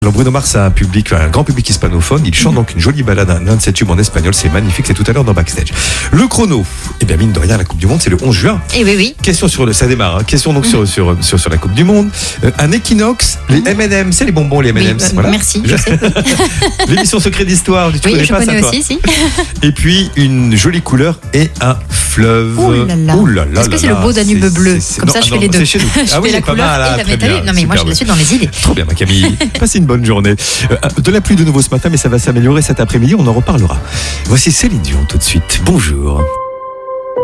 Alors Bruno Mars a un grand public hispanophone. Il chante donc une jolie balade, un de ses tubes en espagnol. C'est magnifique, c'est tout à l'heure dans Backstage. Le chrono, eh bien mine de rien, la Coupe du Monde, c'est le 11 juin. Et oui. Question ça démarre. Hein. Question donc sur la Coupe du Monde. Un équinoxe, les M&M, c'est les bonbons, les M&M. Oui, voilà. Merci, je sais. L'émission Secret d'Histoire, tu connais je pas connais ça, aussi, si. Et puis une jolie couleur et un fleuve. Ouh là là. Est-ce que c'est le beau Danube bleu? Comme ça, je fais les deux. C'est chez nous. Je fais la couleur et la métallique. Non mais moi, je la suis dans les idées. Trop bien, ma Camille. Passez une bonne journée. De la pluie de nouveau ce matin, mais ça va s'améliorer cet après-midi. On en reparlera. Voici Céline Dion tout de suite. Bonjour.